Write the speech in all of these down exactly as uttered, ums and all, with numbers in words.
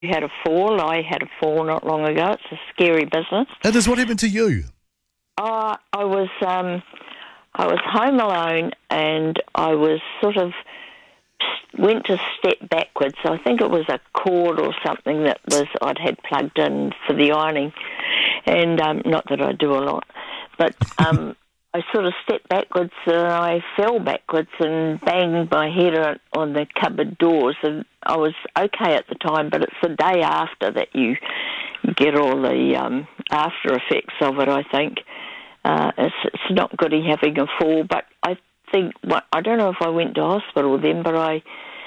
had a fall. I had a fall not long ago. It's a scary business. And this, what happened to you? Uh, I was um, I was home alone, and I was sort of went to step backwards. I think it was a cord or something that was I'd had plugged in for the ironing, and um, not that I do a lot, but um, I sort of stepped backwards and I fell backwards and banged my head on, on the cupboard doors, and I was okay at the time, but it's the day after that you get all the um, after effects of it, I think. Uh, it's, it's not good having a fall, but I think, well, I don't know if I went to hospital then, but I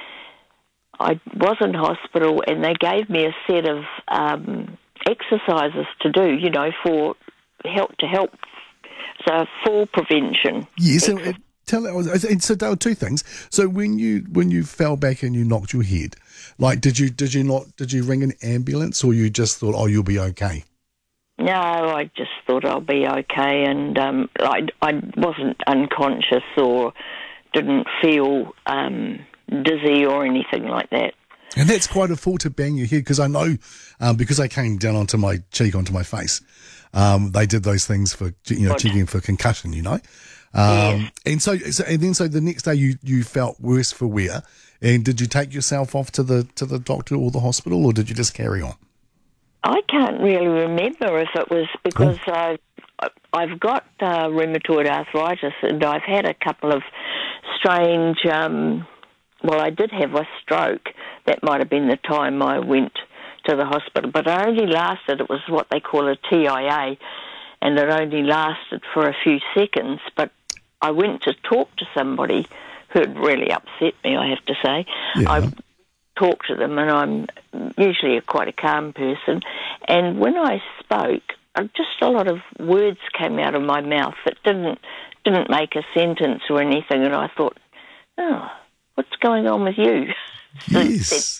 I was in hospital and they gave me a set of um, exercises to do, you know, for help to help, so fall prevention. Yes, so, uh, tell and so there were two things. So when you when you fell back and you knocked your head, like did you did you not did you ring an ambulance, or you just thought, oh, you'll be okay? No, I just thought I'll be okay, and um, I, I wasn't unconscious or didn't feel um, dizzy or anything like that. And that's quite a fall to bang your head, because I know, um, because I came down onto my cheek, onto my face, um, they did those things for, you know, Good. checking for concussion, you know. Um, Yes. And so, so, and then so the next day you, you felt worse for wear, and did you take yourself off to the to the doctor or the hospital, or did you just carry on? I can't really remember if it was because Oh. I've, I've got uh, rheumatoid arthritis, and I've had a couple of strange, um, well, I did have a stroke. That might have been the time I went to the hospital, but it only lasted, it was what they call a T I A, and it only lasted for a few seconds, but I went to talk to somebody who had really upset me, I have to say. Yeah. I talk to them, and I'm usually a quite a calm person, and when I spoke, uh, just a lot of words came out of my mouth that didn't didn't make a sentence or anything, and I thought, oh, what's going on with you? Yes.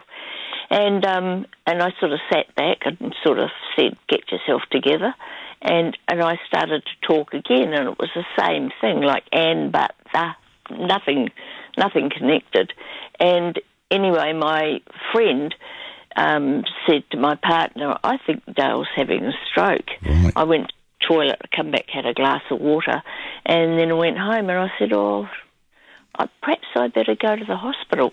and um, and I sort of sat back and sort of said, get yourself together, and and I started to talk again, and it was the same thing, like and, but, the, nothing, nothing connected, and anyway, my friend um, said to my partner, I think Dale's having a stroke. Right. I went to the toilet, come back, had a glass of water, and then I went home, and I said, oh, I, perhaps I'd better go to the hospital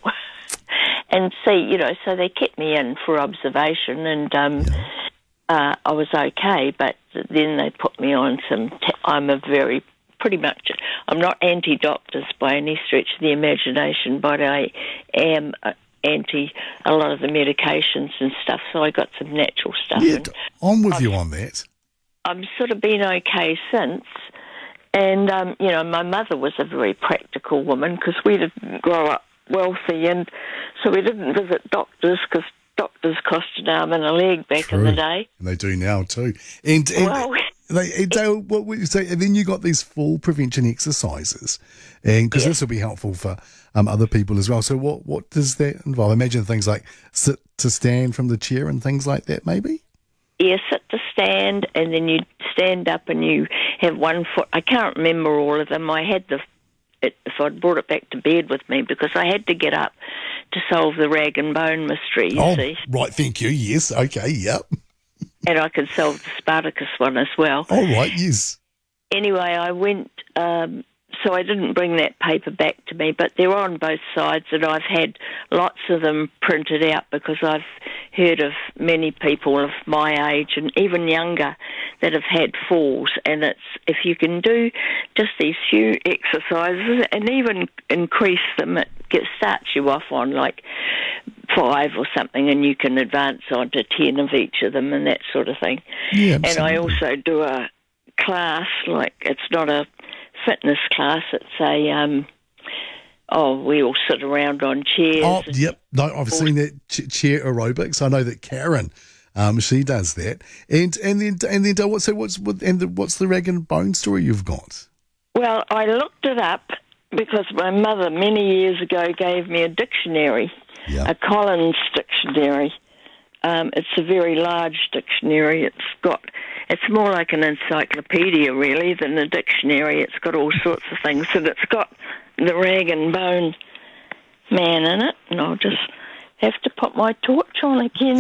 and see, you know, so they kept me in for observation, and um, uh, I was okay, but then they put me on some, t- I'm a very pretty much, I'm not anti-doctors by any stretch of the imagination, but I am uh, anti a lot of the medications and stuff, so I got some natural stuff. Yeah, and I'm with I've, you on that. I've sort of been okay since, and, um, you know, my mother was a very practical woman because we didn't grow up wealthy, and so we didn't visit doctors because doctors cost an arm and a leg back True. in the day. And they do now too. And, and Well, They, and so, what would you say? And then you got these fall prevention exercises, and because Yes. this will be helpful for um, other people as well. So, what what does that involve? I imagine things like sit to stand from the chair and things like that, maybe. you sit to stand, and then you stand up and you have one foot. I can't remember all of them. I had the, it, if I'd brought it back to bed with me, because I had to get up to solve the rag and bone mystery, you Oh, see. right. Thank you. Yes. Okay. Yep. And I could solve the Spartacus one as well. All right. Yes. Anyway, I went, um, so I didn't bring that paper back to me, but they're on both sides, and I've had lots of them printed out because I've heard of many people of my age and even younger that have had falls, and it's, if you can do just these few exercises and even increase them, it gets, starts you off on like five or something, and you can advance on to ten of each of them and that sort of thing. Yeah. And I absolutely. also do a class, like it's not a fitness class, it's a, um, oh, we all sit around on chairs. Oh, and- yep. No, I've seen that ch- chair aerobics. I know that Karen, um, she does that. And and then and then what? So what's what? And the, what's the rag and bone story you've got? Well, I looked it up because my mother many years ago gave me a dictionary, Yeah. a Collins dictionary. Um, it's a very large dictionary. It's got, it's more like an encyclopedia really than a dictionary. It's got all sorts of things, and it's got the rag and bone man in it. And I'll just have to put my torch on again.